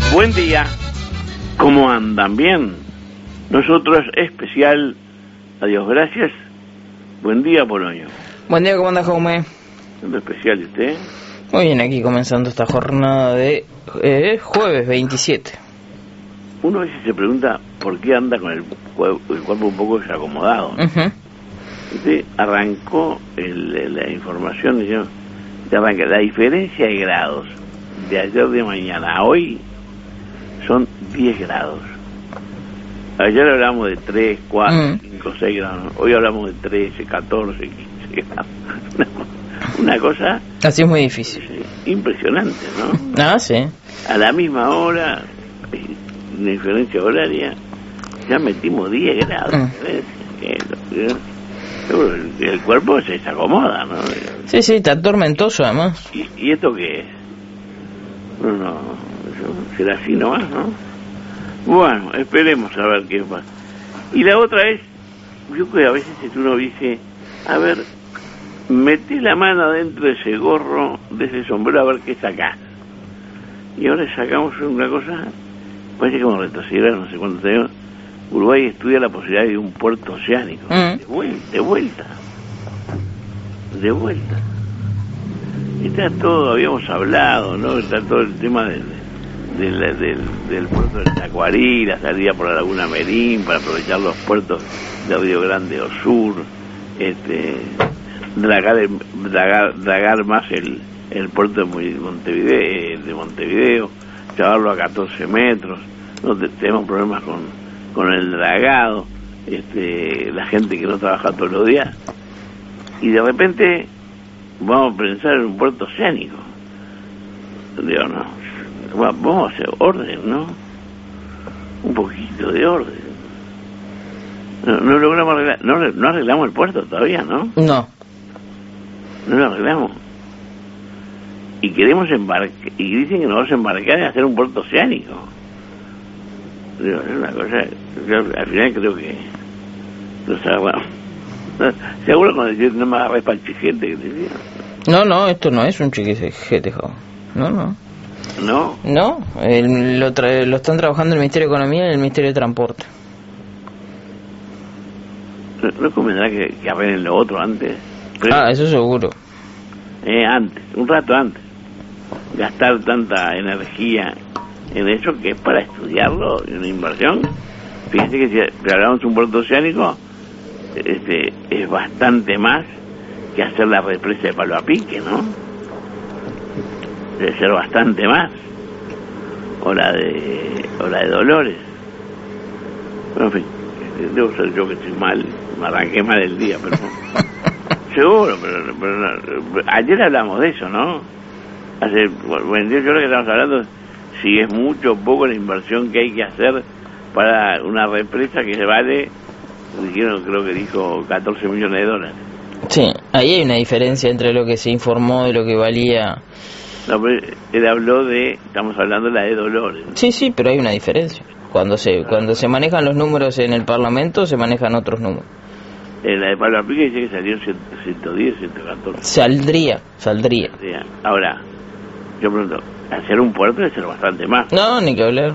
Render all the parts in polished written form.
Buen día, ¿cómo andan? ¿Bien? Nosotros especial, adiós, gracias. Buen día, Poloño. Buen día, ¿cómo anda, Jaume? ¿Siendo especial usted? Muy bien, aquí comenzando esta jornada de jueves 27. Uno a veces se pregunta por qué anda con el cuerpo un poco desacomodado, ¿no? Usted arrancó la información diciendo que arranca la diferencia de grados de ayer de mañana a hoy son 10 grados. Ayer hablamos de 3, 4, 5, 6 grados. Hoy hablamos de 13, 14, 15 grados. Una cosa... Así es muy difícil. Impresionante, ¿no? Ah, sí. A la misma hora, una diferencia horaria, ya metimos 10 grados. El cuerpo se desacomoda, ¿no? Sí, está tormentoso además. ¿Y esto qué es? No, será así nomás, ¿no? Bueno, esperemos a ver qué pasa. Y la otra es, yo creo que a veces uno dice, a ver, metí la mano adentro de ese gorro, de ese sombrero, a ver qué sacás. Y ahora sacamos una cosa, parece como retroceder, no sé cuánto tenemos. Uruguay estudia la posibilidad de un puerto oceánico. De vuelta. Está todo, habíamos hablado, ¿no? Está todo el tema del puerto del Tacuarí, la salida por la Laguna Merín, para aprovechar los puertos de Río Grande do Sur, dragar más el puerto de Montevideo, llevarlo a 14 metros. No tenemos problemas con el dragado, la gente que no trabaja todos los días, y de repente vamos a pensar en un puerto oceánico. Digo, no, vamos a hacer orden, ¿no? Un poquito de orden. No logramos arreglar, no arreglamos el puerto todavía, ¿no? No lo arreglamos. Y queremos embarcar, y dicen que nos vamos a embarcar en hacer un puerto oceánico. Digo, es una cosa, al final creo que nos agarramos. Seguro cuando decís no me agarré para el chiquete que te digo. No, esto no es un chiquete, joven. No, lo están trabajando el Ministerio de Economía y el Ministerio de Transporte. ¿No convendrá que arreglen lo otro antes? Pero, eso seguro. Antes, un rato antes. Gastar tanta energía en eso que es para estudiarlo, en una inversión. Fíjense que si hablamos de un puerto oceánico, es bastante más que hacer la represa de Palo a Pique, ¿no? Debe ser bastante más. O la de Dolores. Bueno, en fin, debo ser yo que estoy mal, me arranqué mal el día, pero seguro, pero no. Ayer hablamos de eso, ¿no? Yo creo que estamos hablando si es mucho o poco la inversión que hay que hacer para una represa que se vale, creo que dijo 14 millones de dólares. Sí, ahí hay una diferencia entre lo que se informó de lo que valía. No, pero él habló estamos hablando de la de Dolores. Sí, pero hay una diferencia. Cuando se manejan los números en el Parlamento, se manejan otros números. La de Palo a Pique dice que salió 110, 114. Saldría. Ahora, yo pregunto, hacer un puerto debe ser bastante más. No, ni que hablar.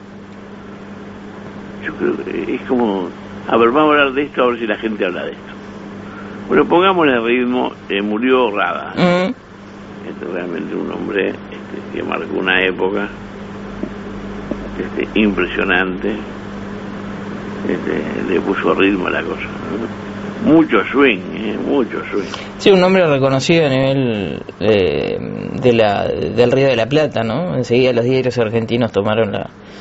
Yo creo que es como... A ver, vamos a hablar de esto, a ver si la gente habla de esto. Bueno, pongámosle el ritmo. Murió Rada. Este es realmente un hombre que marcó una época impresionante. Le puso ritmo a la cosa, ¿no? Mucho swing. Sí, un hombre reconocido a nivel del Río de la Plata, ¿no? Enseguida los diarios argentinos tomaron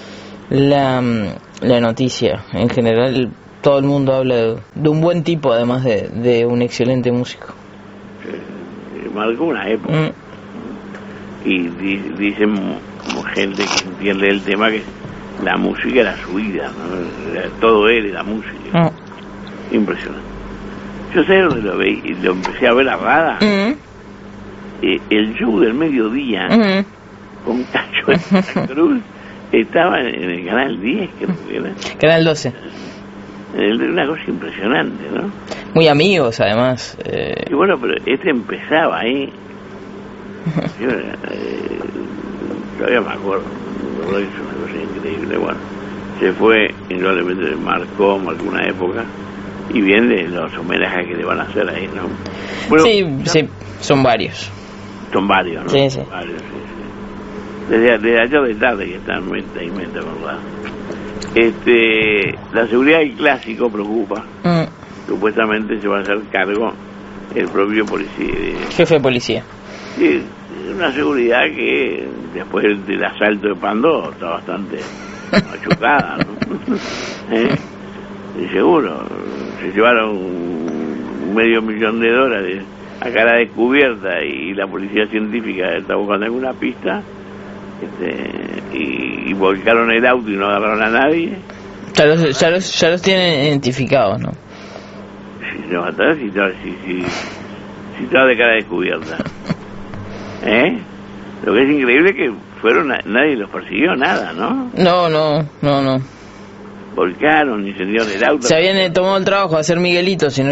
la noticia. En general, todo el mundo habla de un buen tipo, además de un excelente músico. Marcó una época. Y dicen gente que entiende el tema que la música era su vida, ¿no? Todo él era música. Impresionante. Yo sé dónde lo empecé a ver a Rada. El show del mediodía con Cacho de Santa Cruz estaba en el canal 10, creo que era. Canal 12. Una cosa impresionante, ¿no? Muy amigos, además. Y bueno, pero empezaba ahí. Yo todavía me acuerdo. verdad que es una cosa increíble. Bueno, se fue, indudablemente marcó alguna época, y bien de los homenajes que le van a hacer ahí, ¿no? Bueno, sí, son varios. Son varios, ¿no? Sí. Varios, sí. Desde ayer de tarde que están meta y meta, ¿verdad? La seguridad del Clásico preocupa. Supuestamente se va a hacer cargo el propio policía. Jefe de policía. Sí, una seguridad que después del asalto de Pando está bastante machucada, ¿no? Y seguro, se llevaron $500,000 a cara descubierta y la policía científica está buscando alguna pista, y volcaron el auto y no agarraron a nadie. Ya los tienen identificados, ¿no? Si estaba de cara descubierta. Lo que es increíble es que nadie los persiguió, nada, ¿no? No. Volcaron, incendiaron el auto. Se habían tomado el trabajo de hacer Miguelitos y no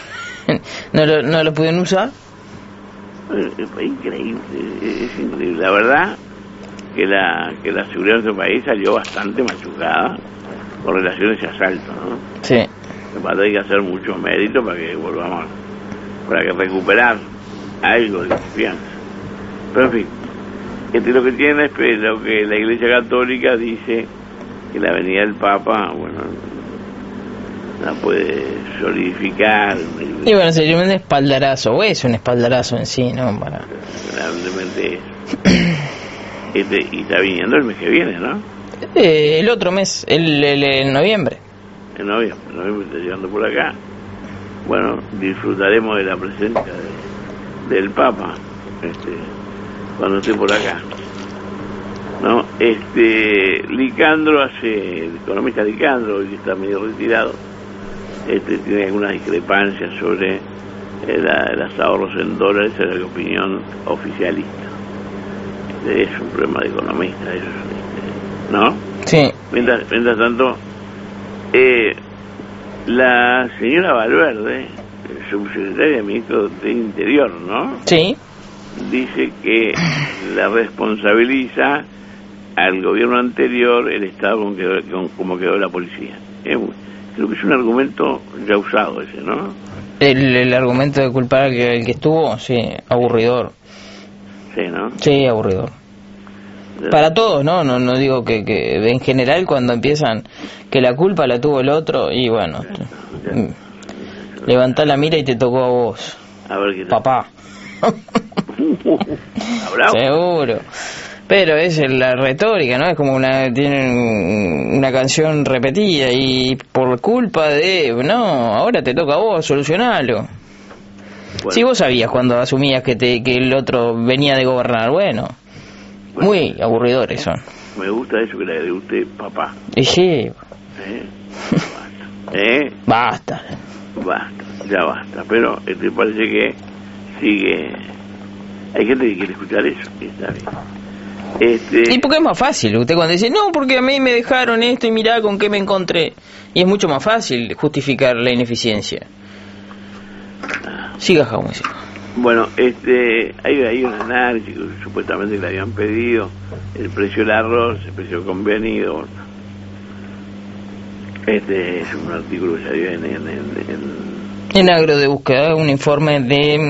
lo pudieron usar. Es increíble, es increíble. La verdad que la seguridad de nuestro país salió bastante machucada con relación a ese asalto, ¿no? Sí. Hay que hacer mucho mérito para que volvamos, para que recuperar algo de confianza. Pero en fin, lo que tiene es lo que la Iglesia Católica dice, que la venida del Papa, bueno, la puede solidificar. Y bueno, sería un espaldarazo, o es un espaldarazo en sí, ¿no? Realmente y está viniendo el mes que viene, ¿no? El otro mes, el noviembre. En noviembre está llegando por acá. Bueno, disfrutaremos de la presencia del Papa cuando esté por acá, ¿no? Licandro el economista Licandro, que está medio retirado, tiene algunas discrepancias sobre los ahorros en dólares, en la opinión oficialista. Es un problema de economista, eso, ¿no? Sí. Mientras tanto, la señora Valverde, subsecretaria de Ministro de Interior, ¿no? Sí. Dice que la responsabiliza al gobierno anterior el estado como quedó la policía. Creo que es un argumento ya usado ese, ¿no? El argumento de culpar al que estuvo, sí, aburridor. Sí, ¿no? Sí, aburridor. Para todos, ¿no? No digo que en general cuando empiezan que la culpa la tuvo el otro y bueno, levantá la mira y te tocó a vos. A ver qué tal. Papá. Bravo. Seguro. Pero es la retórica, ¿no? Es como tienen una canción repetida y por culpa de... No, ahora te toca a vos, solucionalo. Bueno. Si vos sabías cuando asumías que el otro venía de gobernar, bueno, muy aburridores son. Me gusta eso que le de usted, papá. Y sí. Basta. Ya basta. Pero parece que sigue... Hay gente que quiere escuchar eso, y está bien. Y porque es más fácil, usted cuando dice, no, porque a mí me dejaron esto y mirá con qué me encontré. Y es mucho más fácil justificar la ineficiencia. Siga, Jaume. Bueno, hay un análisis que supuestamente le habían pedido, el precio del arroz, el precio convenido. Es un artículo que salió en Agro de Búsqueda, un informe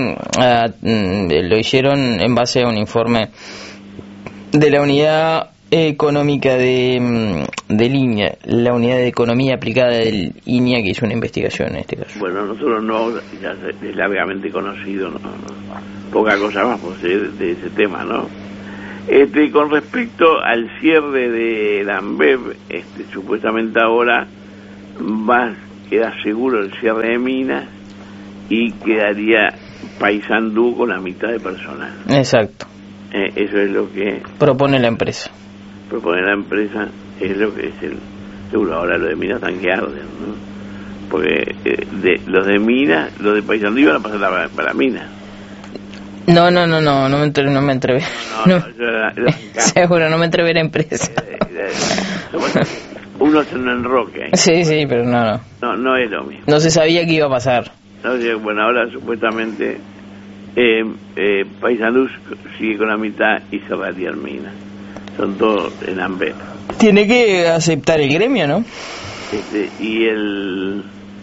lo hicieron en base a un informe de la unidad económica de línea, la unidad de economía aplicada del INEA, que hizo una investigación en este caso. Bueno, nosotros ya es largamente conocido, no, poca cosa más por ser de ese tema, ¿no? Con respecto al cierre de la ANBEV, supuestamente ahora queda seguro el cierre de Minas y quedaría Paysandú con la mitad de personal. Exacto. Eso es lo que propone la empresa. Es lo que es seguro. Ahora lo de Minas están que arden, ¿no? Porque los de Minas, los de Paysandú iban a pasar para Minas. No me entrevé. No, seguro, no me entrevé la empresa. Uno se un enroque. Sí, pero no. No es lo mismo. No se sabía qué iba a pasar. Bueno, ahora supuestamente Paysandú sigue con la mitad y cerraría Minas. son todos en AMBER. Tiene que aceptar el gremio, ¿no? Y el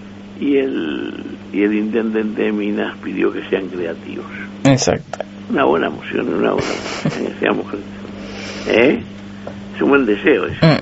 intendente de Minas pidió que sean creativos. Exacto. Una buena moción, que seamos creativos. Es un buen deseo eso.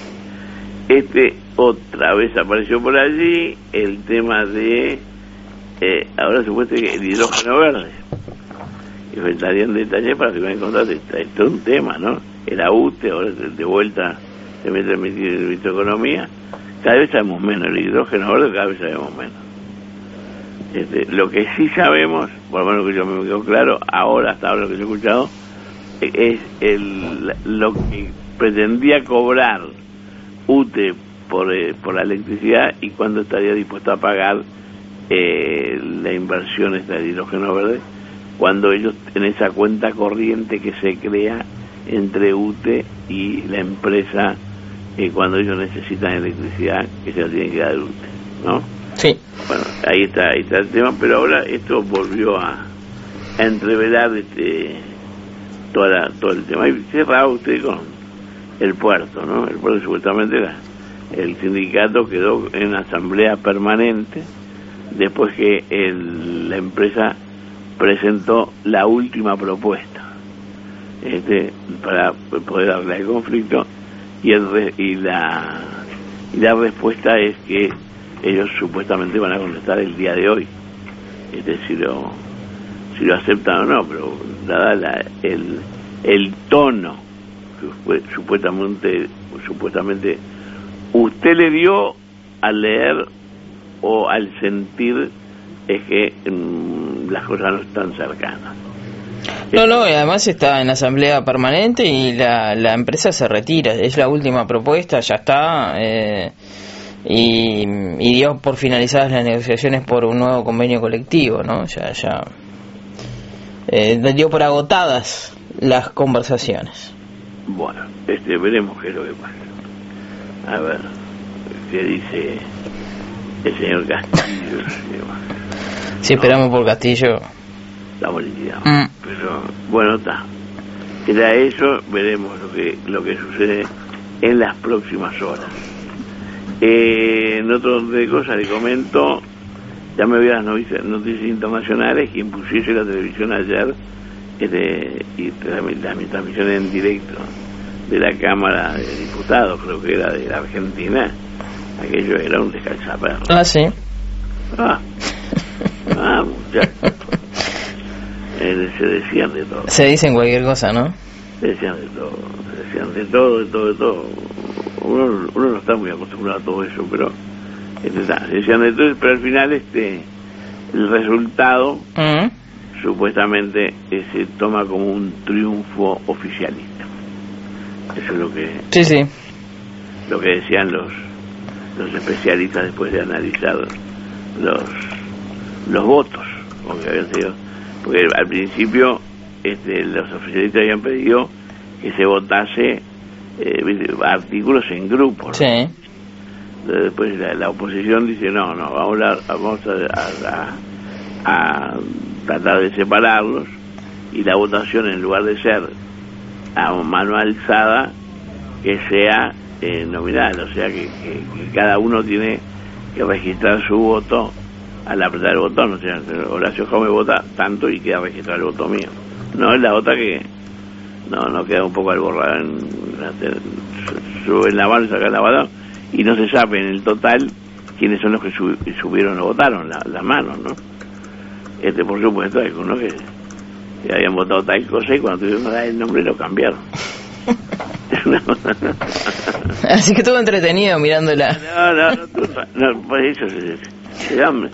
Otra vez apareció por allí el tema de ahora supuesto que el hidrógeno verde, y faltarían detalles para que me encontrar. Esto es un tema, ¿no? Era UTE, ahora de vuelta se mete el Ministro de Economía. Cada vez sabemos menos el hidrógeno verde, cada vez sabemos menos. Lo que sí sabemos, por lo menos que yo me quedo claro ahora, hasta ahora lo que yo he escuchado, es lo que pretendía cobrar UTE por la electricidad y cuándo estaría dispuesto a pagar la inversión del hidrógeno verde, cuando ellos en esa cuenta corriente que se crea entre UTE y la empresa, cuando ellos necesitan electricidad, que se la tienen que dar UTE, ¿no? Sí. Bueno, ahí está el tema, pero ahora esto volvió a entrevelar todo el tema. Y cerraba usted con el puerto, ¿no? El puerto supuestamente el sindicato quedó en asamblea permanente después que la empresa presentó la última propuesta para poder darle al conflicto, y la respuesta es que ellos supuestamente van a contestar el día de hoy, si lo aceptan o no, pero dada el tono que supuestamente usted le dio al leer o al sentir, es que las cosas no están cercanas. No, y además está en asamblea permanente y la empresa se retira, es la última propuesta, ya está, y dio por finalizadas las negociaciones por un nuevo convenio colectivo, ¿no? Ya dio por agotadas las conversaciones. Bueno, veremos qué es lo que pasa. A ver, qué dice el señor Castillo. Si esperamos por Castillo, estamos liquidados. Pero bueno, está. Era eso, veremos lo que sucede en las próximas horas. En otro de cosas le comento, ya me voy a las noticias internacionales, que impusiese la televisión ayer, y la transmisión en directo de la Cámara de Diputados, creo que era de la Argentina, aquello era un descalzaperro. Sí. Muchachos. Se decían de todo. Se dicen cualquier cosa, ¿no? Se decían de todo. Uno no está muy acostumbrado a todo eso, pero se decían de todo, pero al final el resultado supuestamente se toma como un triunfo oficialista. Eso es lo que lo que decían los especialistas después de analizar los votos, porque habían sido, porque al principio los oficialistas habían pedido que se votase artículos en grupos, ¿no? Sí. Después la oposición dice no, vamos a tratar de separarlos, y la votación, en lugar de ser a mano alzada, que sea nominal, o sea que cada uno tiene que registrar su voto al apretar el botón. O sea, Horacio Gómez vota tanto y queda registrado el voto mío. No es la otra que no queda un poco al borrar, suben la mano y sacan la mano, y no se sabe en el total quiénes son los que subieron o votaron las manos, ¿no? Por supuesto, hay algunos que habían votado tal cosa y cuando tuvieron que dar el nombre lo cambiaron. Así que estuvo entretenido mirándola. No, por eso se